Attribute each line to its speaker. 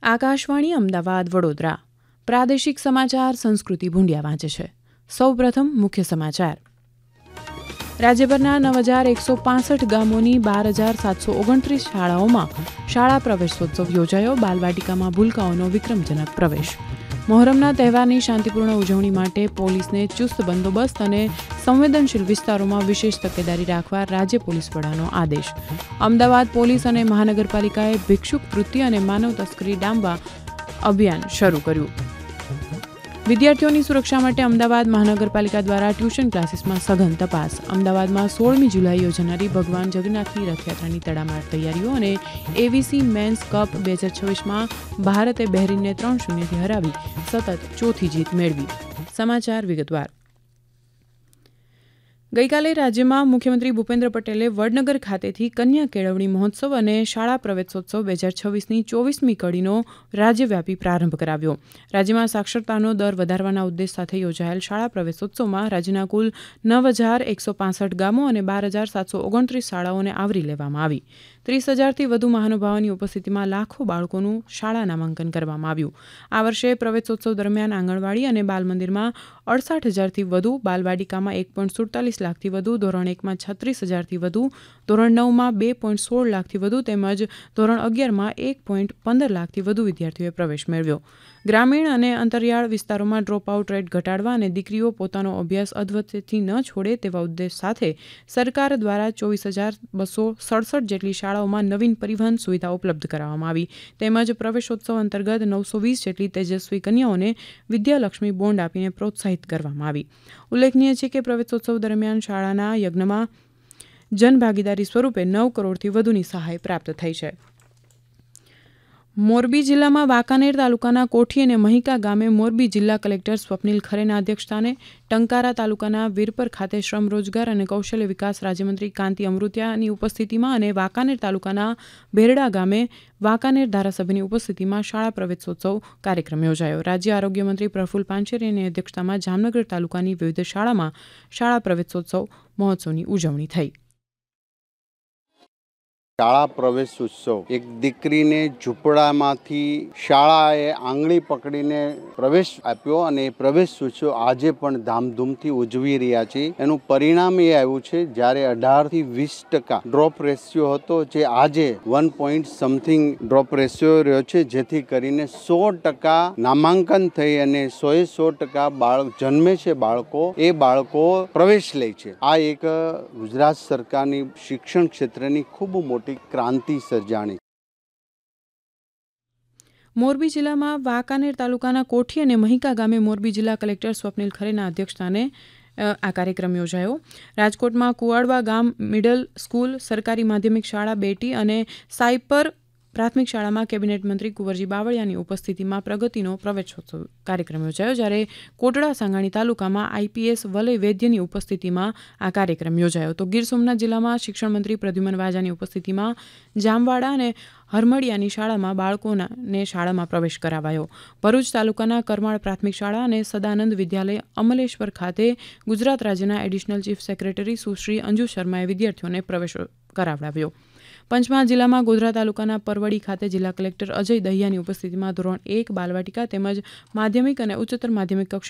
Speaker 1: આકાશવાણી અમદાવાદ વડોદરા પ્રાદેશિક સમાચાર સંસ્કૃતિ ભૂંડિયા વાંચે છે. સૌપ્રથમ મુખ્ય સમાચાર. રાજ્યભરના 9,165 ગામોની 12,729 શાળાઓમાં શાળા પ્રવેશોત્સવ યોજાયો. બાલવાટિકામાં ભૂલકાઓનો વિક્રમજનક પ્રવેશ. મોહરમના તહેવારની શાંતિપૂર્ણ ઉજવણી માટે પોલીસને ચુસ્ત બંદોબસ્ત અને સંવેદનશીલ વિસ્તારોમાં વિશેષ તકેદારી રાખવા રાજ્ય પોલીસ વડાનો આદેશ. અમદાવાદ પોલીસ અને મહાનગરપાલિકાએ ભિક્ષુક વૃત્તિ અને માનવ તસ્કરી ડામવા અભિયાન શરૂ કર્યું. વિદ્યાર્થીઓની સુરક્ષા માટે અમદાવાદ મહાનગરપાલિકા દ્વારા ટ્યુશન ક્લાસીસમાં સઘન તપાસ. અમદાવાદમાં 16મી જુલાઈ યોજાનારી ભગવાન જગન્નાથની રથયાત્રાની તડામાર તૈયારીઓ અને એવીસી મેન્સ કપ 2026માં ભારતે બહેરીનને 3-0થી હરાવી સતત ચોથી જીત મેળવી. સમાચાર વિગતવાર. ગઈકાલે રાજ્યમાં મુખ્યમંત્રી ભૂપેન્દ્ર પટેલે વડનગર ખાતેથી કન્યા કેળવણી મહોત્સવ અને શાળા પ્રવેશોત્સવ 2026ની 24મી કડીનો રાજ્યવ્યાપી પ્રારંભ કરાવ્યો. રાજ્યમાં સાક્ષરતાનો દર વધારવાના ઉદ્દેશ સાથે યોજાયેલ શાળા પ્રવેશોત્સવમાં રાજ્યના કુલ 9,165 ગામો અને 12,729 શાળાઓને આવરી લેવામાં આવી. 30,000થી વધુ મહાનુભાવોની ઉપસ્થિતિમાં લાખો બાળકોનું શાળા નામાંકન કરવામાં આવ્યું. આ વર્ષે પ્રવેશોત્સવ દરમિયાન આંગણવાડી અને બાલમંદિરમાં 68,000થી વધુ, બાલવાટિકામાં 1.47 લાખથી વધુ, ધોરણ 1માં 36,000થી વધુ, ધોરણ 9માં 2.16 લાખથી વધુ તેમજ ધોરણ 11માં 1.15 લાખથી વધુ વિદ્યાર્થીઓએ પ્રવેશ મેળવ્યો. ગ્રામીણ અને અંતરિયાળ વિસ્તારોમાં ડ્રોપ આઉટ રેટ ઘટાડવા અને દીકરીઓ પોતાનો અભ્યાસ અધવચ્ચેથી ન છોડે તેવા ઉદ્દેશ સાથે સરકાર દ્વારા 24,267 જેટલી શાળાઓમાં નવીન પરિવહન સુવિધા ઉપલબ્ધ કરાવવામાં આવી. તેમજ પ્રવેશોત્સવ અંતર્ગત 920 જેટલી તેજસ્વી કન્યાઓને વિદ્યાલક્ષ્મી બોન્ડ આપીને પ્રોત્સાહિત કરવામાં આવી. ઉલ્લેખનીય છે કે પ્રવેશોત્સવ દરમિયાન શાળાના યજ્ઞમાં જનભાગીદારી સ્વરૂપે 9 કરોડથી વધુની સહાય પ્રાપ્ત થઈ છે. મોરબી જિલ્લામાં વાંકાનેર તાલુકાના કોઠી અને મહિકા ગામે મોરબી જિલ્લા કલેક્ટર સ્વપ્નિલ ખરેના અધ્યક્ષસ્થાને, ટંકારા તાલુકાના વીરપર ખાતે શ્રમ રોજગાર અને કૌશલ્ય વિકાસ રાજ્યમંત્રી કાંતિ અમૃતિયાની ઉપસ્થિતિમાં અને વાંકાનેર તાલુકાના ભેરડા ગામે વાંકાનેર ધારાસભ્યની ઉપસ્થિતિમાં શાળા પ્રવેશોત્સવ કાર્યક્રમ યોજાયો. રાજ્ય આરોગ્ય મંત્રી પ્રફુલ પાનછેરીની અધ્યક્ષતામાં જામનગર તાલુકાની વિવિધ શાળામાં શાળા પ્રવેશોત્સવ મહોત્સવની ઉજવણી થઈ.
Speaker 2: શાળા પ્રવેશ ઉત્સવ એક દીકરીને ઝૂંપડામાંથી શાળાએ આંગળી પકડીને પ્રવેશ આપ્યો અને એ પ્રવેશ ઉત્સવ આજે પણ ધામધૂમથી ઉજવી રહ્યા છે. એનું પરિણામ એ આવ્યું છે જ્યારે 18થી 20% ડ્રોપ રેશિયો હતો, જે આજે 1 ડ્રોપ રેશિયો રહ્યો છે, જેથી કરીને 100% નામાંકન થઈ અને 100% બાળક જન્મે છે બાળકો, એ બાળકો પ્રવેશ લે છે. આ એક ગુજરાત સરકારની શિક્ષણ ક્ષેત્રની ખૂબ મોટી ક્રાંતિ સર્જાણી.
Speaker 1: મોરબી જિલ્લામાં વાંકાનેર તાલુકાના કોઠી અને મહિકા ગામે મોરબી જિલ્લા કલેક્ટર સ્વપ્નિલ ખરેના અધ્યક્ષસ્થાને આ કાર્યક્રમ યોજાયો. રાજકોટમાં કુવાડવા ગામ મિડલ સ્કૂલ, સરકારી માધ્યમિક શાળા બેટી અને સાયપર પ્રાથમિક શાળામાં કેબિનેટ મંત્રી કુંવરજી બાવળિયાની ઉપસ્થિતિમાં પ્રગતિનો પ્રવેશોત્સવ કાર્યક્રમ યોજાયો. જ્યારે કોટડા સાંગાણી તાલુકામાં આઈપીએસ વલય વૈદ્યની ઉપસ્થિતિમાં આ કાર્યક્રમ યોજાયો. તો ગીર સોમનાથ જિલ્લામાં શિક્ષણ મંત્રી પ્રદ્યુમન વાજાની ઉપસ્થિતિમાં જામવાડા અને હરમડિયાની શાળામાં બાળકોને શાળામાં પ્રવેશ કરાવાયો. ભરૂચ તાલુકાના કરમાળ પ્રાથમિક શાળા અને સદાનંદ વિદ્યાલય અમલેશ્વર ખાતે ગુજરાત રાજ્યના એડિશનલ ચીફ સેક્રેટરી સુશ્રી અંજુ શર્માએ વિદ્યાર્થીઓને પ્રવેશ કરાવડાવ્યો. પંચમહાલ જિલ્લામાં ગોધરા તાલુકાના પરવડી ખાતે જિલ્લા કલેક્ટર અજય દહિયાની ઉપસ્થિતિમાં ધોરણ 1 બાલવાટિકા તેમજ માધ્યમિક અને ઉચ્ચતર માધ્યમિક કક્ષા